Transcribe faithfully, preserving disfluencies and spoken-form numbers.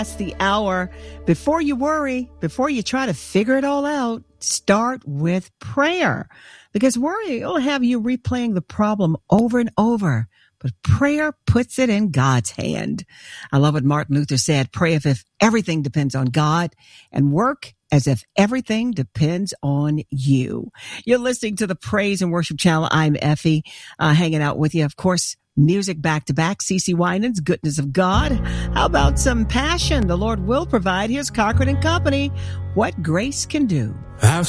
That's the hour. Before you worry, before you try to figure it all out, start with prayer. Because worry will have you replaying the problem over and over. But prayer puts it in God's hand. I love what Martin Luther said, pray as if everything depends on God, and work as if everything depends on you. You're listening to the Praise and Worship Channel. I'm Effie, uh, hanging out with you. Of course, music back to back. CeCe Winans, Goodness of God. How about some passion? The Lord will provide. Here's Cochran and Company. What Grace Can Do. I've